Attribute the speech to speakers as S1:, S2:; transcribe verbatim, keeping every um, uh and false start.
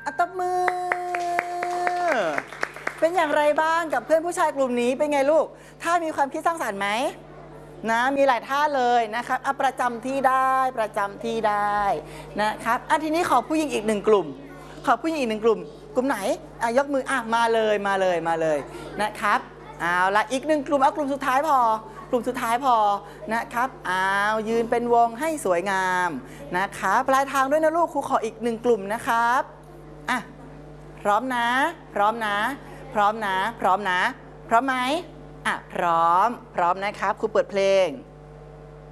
S1: อัตบมือเป็นอย่างไรบ้างกับเพื่อนผู้ชายกลุ่มนี้เป็นไงลูกถ้ามีความคิดสร้างสรรค์ไหมนะมีหลายท่าเลยนะครับอ่ะประจำที่ได้ประจำที่ได้นะครับอ่ะทีนี้ขอผู้หญิงอีกหนึ่งกลุ่มขอผู้หญิงอีกหนึ่งกลุ่มกลุ่มไหนอ่ะยกมืออ่ะมาเลยมาเลยมาเลยนะครับเอาละอีกหนึ่งกลุ่มเอากลุ่มสุดท้ายพอกลุ่มสุดท้ายพอนะครับอ้าวยืนเป็นวงให้สวยงามนะครับปลายทางด้วยนะลูกครูขออีกหนึ่งกลุ่มนะครับอ่ะพร้อมนะพร้อมนะพร้อมนะพร้อมนะพร้อมไหมอ่ะพร้อมพร้อมนะครับครูเปิดเพลง